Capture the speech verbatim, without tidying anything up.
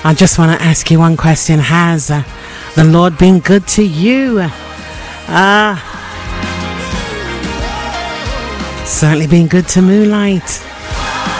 I just want to ask you one question. Has uh, the Lord been good to you? Ah, uh, certainly been good to Moonlight.